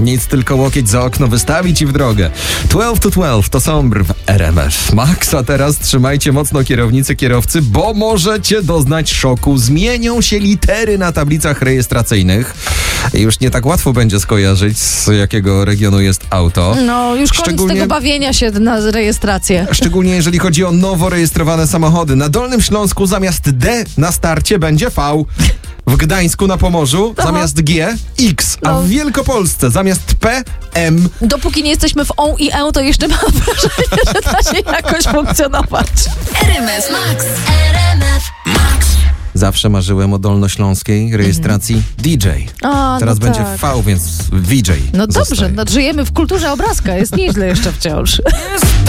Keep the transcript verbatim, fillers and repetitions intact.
Nic, tylko łokieć za okno wystawić i w drogę. dwanaście to dwanaście to Sombr w R M F Max, a teraz trzymajcie mocno kierownicy, kierowcy, bo możecie doznać szoku. Zmienią się litery na tablicach rejestracyjnych. Już nie tak łatwo będzie skojarzyć, z jakiego regionu jest auto. No, już koniec Szczególnie... tego bawienia się na rejestrację. Szczególnie jeżeli chodzi o nowo rejestrowane samochody. Na Dolnym Śląsku zamiast D na starcie będzie V. W Gdańsku na Pomorzu Aha. zamiast G X, a No. w Wielkopolsce zamiast P M. Dopóki nie jesteśmy w O i E, to jeszcze mam wrażenie, że da się jakoś funkcjonować. R M F Max. R M F Max. Zawsze marzyłem o dolnośląskiej rejestracji D J. A, Teraz no będzie tak. V, więc V J. No dobrze, zostaje. no, żyjemy w kulturze obrazka, jest nieźle jeszcze wciąż.